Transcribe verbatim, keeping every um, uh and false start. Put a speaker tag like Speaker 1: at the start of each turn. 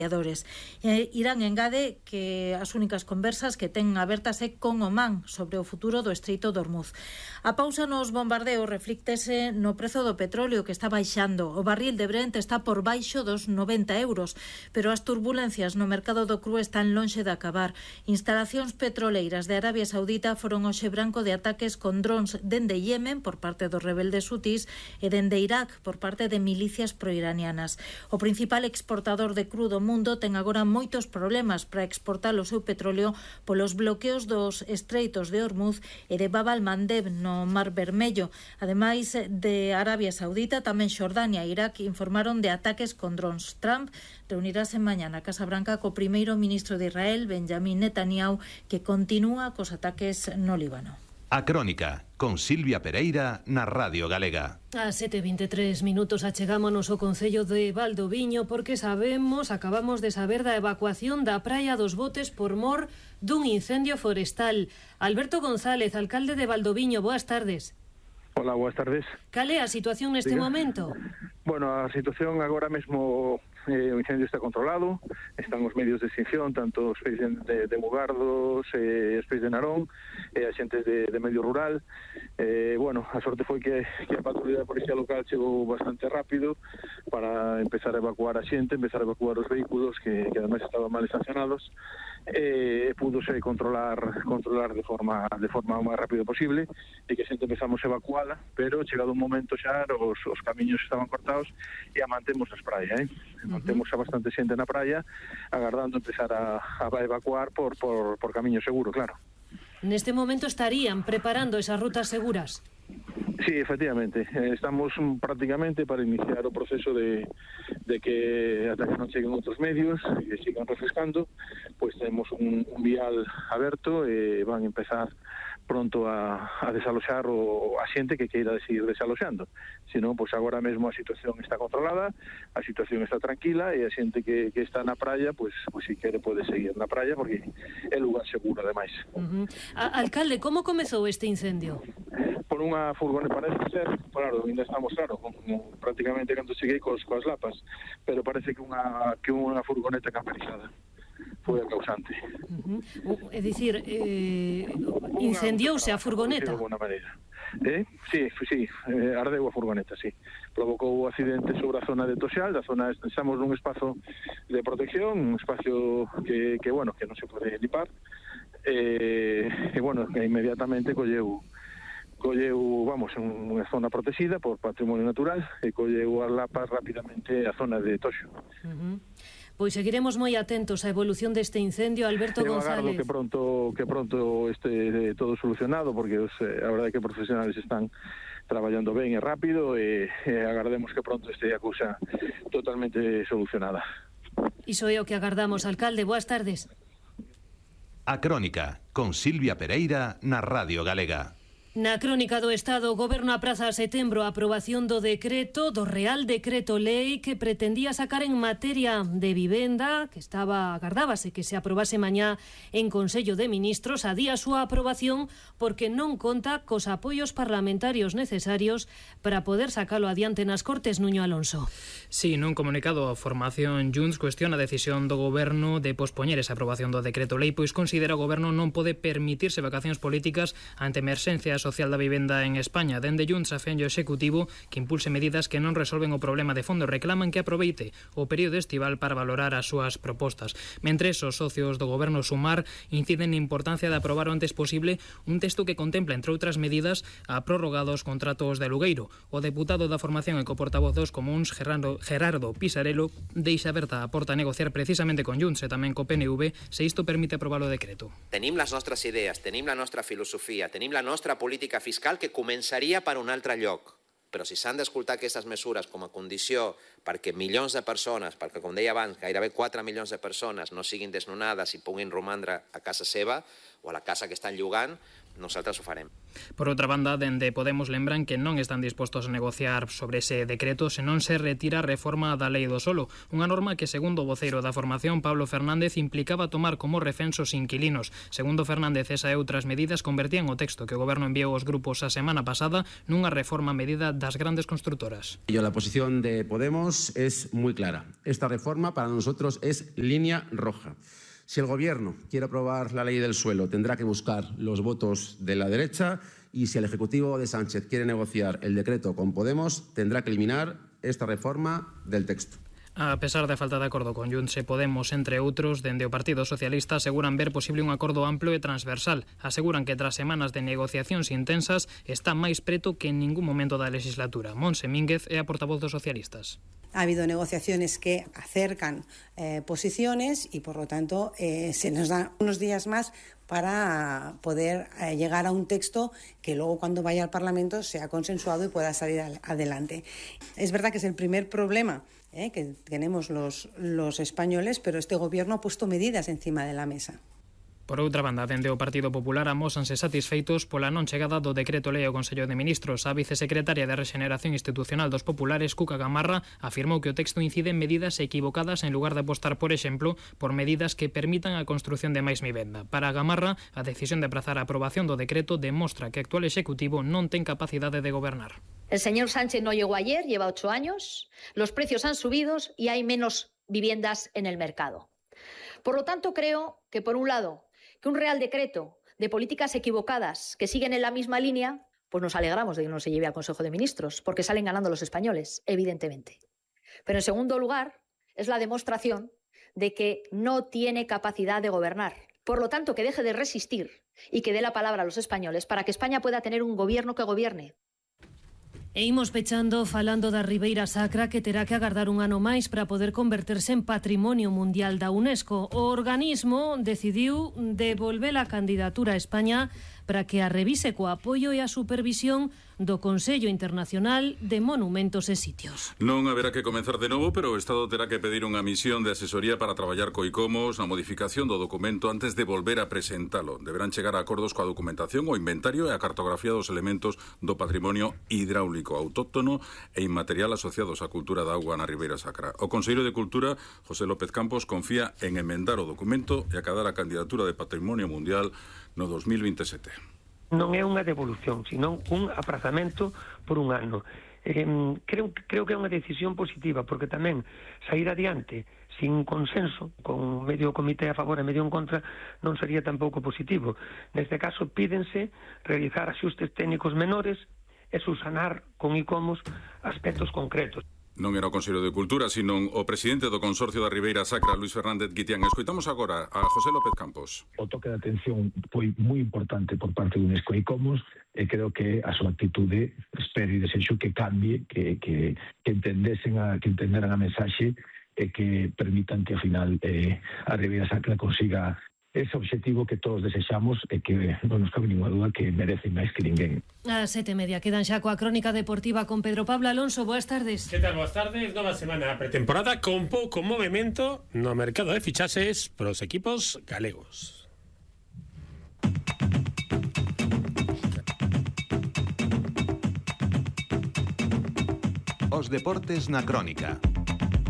Speaker 1: Eh, Irán engade que as únicas conversas que ten abertas é con Omán sobre o futuro do Estreito de Hormuz. A pausa nos bombardeos reflíctese no prezo do petróleo, que está baixando. O barril de Brent está por baixo dos noventa euros, pero as turbulencias no mercado do cru están lonxe de acabar. Instalacións petroleiras de Arabia Saudita foron hoxe branco de ataques con drons dende Yemen por parte dos rebeldes hutís e dende Irak por parte de milicias proiranianas. O principal exportador de cru do mundo mundo ten agora moitos problemas para exportar o seu petróleo polos bloqueos dos estreitos de Hormuz e de Bab al-Mandeb no Mar Vermello. Ademais de Arabia Saudita, tamén Xordania e Irak informaron de ataques con drons. Trump reunirase mañá na Casa Branca co primeiro ministro de Israel, Benjamín Netanyahu, que continúa cos ataques no Líbano.
Speaker 2: A Crónica, con Silvia Pereira na Radio Galega.
Speaker 3: A sete e vinte e tres minutos achegámonos ao Concello de Valdoviño porque sabemos, acabamos de saber da evacuación da praia dos Botes por mor dun incendio forestal. Alberto González, alcalde de Valdoviño, boas tardes.
Speaker 4: Hola, boas tardes.
Speaker 3: Cal é a situación neste
Speaker 4: Diga.
Speaker 3: momento?
Speaker 4: Bueno, a situación agora mesmo, eh, o incendio está controlado, están os medios de extinción, tanto os peixes de, de Mugardos, eh, os peixes de Narón, e eh, a xentes de, de medio rural. Eh, bueno, a sorte foi que, que a patrulla da Policía Local chegou bastante rápido para empezar a evacuar a xente, empezar a evacuar os vehículos que, que ademais estaban mal estacionados, e eh, pudose controlar controlar de forma de forma o máis rápido posible, e que xente empezamos a evacuala, pero chegado un momento xa os, os camiños estaban cortados e a mantemos nas praias, eh? Mantemos a bastante xente na praia agardando empezar a, a evacuar por, por, por camiño seguro, claro.
Speaker 3: Neste momento estarían preparando esas rutas seguras?
Speaker 4: Sí, efectivamente. Estamos prácticamente para iniciar o proceso de, de que ata que non cheguen outros medios e que sigan refrescando, pois temos un, un vial aberto e van a empezar pronto a, a desaloxar o, a xente que queira seguir desaloxando. Senón, pois agora mesmo a situación está controlada, a situación está tranquila e a xente que, que está na praia, pois, pois si quere pode seguir na praia porque é lugar seguro, ademais.
Speaker 3: Uh-huh. A, alcalde, como comezou este incendio?
Speaker 4: Por unha furgoneta, parece ser, claro, ainda estamos claro, como prácticamente cando cheguei cos, coas lapas, pero parece que unha, que unha furgoneta camperizada foi a causante.
Speaker 3: Uh-huh. É dicir, eh, incendiouse a furgoneta?
Speaker 4: De alguna maneira. Eh? Sí, sí, eh, ardeu a furgoneta, sí. Provocou o accidente sobre a zona de Toxal, da zona, estamos nun espazo de protección, un espacio que, que bueno, que non se pode limpar, e, e bueno, que inmediatamente colleu colleu, vamos, unha zona protegida por patrimonio natural e colleu as lapas rapidamente a zona de Toxo.
Speaker 3: Uh-huh. Pois seguiremos moi atentos á evolución deste incendio, Alberto
Speaker 4: Eu
Speaker 3: González.
Speaker 4: agardo que pronto que pronto este todo solucionado, porque os, a verdade é que profesionales están traballando ben e rápido e, e agardemos que pronto este a cousa totalmente solucionada.
Speaker 3: Iso é o que agardamos, alcalde. Boas tardes.
Speaker 2: A Crónica, con Silvia Pereira na Radio Galega.
Speaker 3: Na Crónica do Estado, o Goberno apraza a setembro a aprobación do decreto, do Real Decreto Lei que pretendía sacar en materia de vivenda, que estaba, agardábase que se aprobase mañá en Consello de Ministros, a día a súa aprobación porque non conta cos apoios parlamentarios necesarios para poder sacalo adiante nas Cortes. Nuño Alonso.
Speaker 5: Sí, nun comunicado a formación Junts cuestiona a decisión do Goberno de pospoñer esa aprobación do Decreto Lei, pois considera o Goberno non pode permitirse vacacións políticas ante emerxencia social da vivenda en España. Dende Junts afenlle o Executivo que impulse medidas que non resolven o problema de fondo. Reclaman que aproveite o período estival para valorar as súas propostas. Mentres, os socios do Goberno Sumar inciden na importancia de aprobar o antes posible un texto que contempla, entre outras medidas, a prórroga dos contratos de alugueiro. O deputado da formación e coportavoz dos Comuns, Gerardo, Gerardo Pisarello, deixa aberta a porta a negociar precisamente con Junts e tamén co P N V se isto permite aprobar o decreto.
Speaker 6: Tenim les nostres idees, tenim la nostra filosofia, tenim la nostra política fiscal que començaria per un altre lloc. Però si s'han d'escoltar aquestes mesures com a condició perquè milions de persones, perquè com deia abans, gairebé quatre milions de persones no siguin desnonades i puguin romandre a casa seva o a la casa que estan llogant, nosaltres ho farem.
Speaker 5: Por outra banda, dende Podemos lembran que non están dispostos a negociar sobre ese decreto se non se retira a reforma da lei do solo, unha norma que, segundo o voceiro da formación, Pablo Fernández, implicaba tomar como refens os inquilinos. Segundo Fernández, esa e outras medidas convertían o texto que o Goberno enviou aos grupos a semana pasada nunha reforma medida das grandes constructoras.
Speaker 7: La posición de Podemos es muy clara. Esta reforma para nosotros es línea roja. Si el Gobierno quiere aprobar la ley del suelo, tendrá que buscar los votos de la derecha, y si el Ejecutivo de Sánchez quiere negociar el decreto con Podemos, tendrá que eliminar esta reforma del texto.
Speaker 5: A pesar da falta de acordo con Junts e Podemos, entre outros, dende o Partido Socialista aseguran ver posible un acordo amplo e transversal. Aseguran que tras semanas de negociacións intensas está máis preto que en ningún momento da legislatura. Montse Mínguez é a portavoz dos socialistas.
Speaker 8: Ha habido negociaciones que acercan eh, posiciones y, por lo tanto, eh, se nos dan unos días más para poder eh, llegar a un texto que luego, cuando vaya al Parlamento, sea consensuado y pueda salir adelante. Es verdad que es el primer problema eh, que tenemos los, los españoles, pero este Gobierno ha puesto medidas encima de la mesa.
Speaker 5: Por outra banda, dende o Partido Popular amósanse satisfeitos pola non chegada do decreto lei ao Consello de Ministros. A vicesecretaria de Rexeneración Institucional dos Populares, Cuca Gamarra, afirmou que o texto incide en medidas equivocadas en lugar de apostar, por exemplo, por medidas que permitan a construción de máis vivenda. Para Gamarra, a decisión de aprazar a aprobación do decreto demostra que o actual Executivo non ten capacidade de gobernar.
Speaker 9: El señor Sánchez no llegó ayer, lleva ocho años, los precios han subido y hay menos viviendas en el mercado. Por lo tanto, creo que, por un lado, que un Real Decreto de políticas equivocadas que siguen en la misma línea, pues nos alegramos de que no se lleve al Consejo de Ministros, porque salen ganando los españoles, evidentemente. Pero, en segundo lugar, es la demostración de que no tiene capacidad de gobernar. Por lo tanto, que deje de resistir y que dé la palabra a los españoles para que España pueda tener un gobierno que gobierne.
Speaker 3: E imos pechando falando da Ribeira Sacra, que terá que agardar un ano máis para poder converterse en Patrimonio Mundial da UNESCO. O organismo decidiu devolver a candidatura a España para que a revise co apoio e a supervisión do Consello Internacional de Monumentos e Sitios.
Speaker 10: Non haberá que comenzar de novo, pero o Estado terá que pedir unha misión de asesoría para traballar co ICOMOS na modificación do documento antes de volver a presentalo. Deberán chegar a acordos coa documentación, o inventario e a cartografía dos elementos do patrimonio hidráulico autóctono e inmaterial asociados á cultura da auga na Ribeira Sacra. O Conselleiro de Cultura, José López Campos, confía en emendar o documento e acadar a candidatura de Patrimonio Mundial no dos mil veintisiete.
Speaker 11: Non é unha devolución, sino un aprazamento por un ano. Eh, creo, creo que é unha decisión positiva, porque tamén sair adiante sin consenso, con medio comité a favor e medio en contra, non sería tampouco positivo. Neste caso, pídense realizar axustes técnicos menores e subsanar con ICOMOS aspectos concretos.
Speaker 10: Non era o Consello de Cultura, sino o presidente do Consorcio da Ribeira Sacra, Luis Fernández Guitián. Escoitamos agora a José López Campos.
Speaker 12: O toque de atención foi moi importante por parte do UNESCO e ICOMOS, e creo que a súa actitude, espero e desexo que cambie, que, que, que entendesen a, que entenderan a mensaxe e que permitan que, ao final, eh, a Ribeira Sacra consiga ese objetivo que todos desexamos e que non nos cabe ninguna duda que merece máis que ninguén.
Speaker 3: A sete e media quedan xa coa crónica deportiva con Pedro Pablo Alonso. Boas tardes.
Speaker 13: Que tal? Boas tardes. Nova semana pretemporada con pouco movimento no mercado de fichaxes pros equipos galegos.
Speaker 2: Os deportes na crónica.